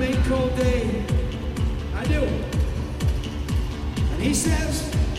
mate called Dave. I do. And he says,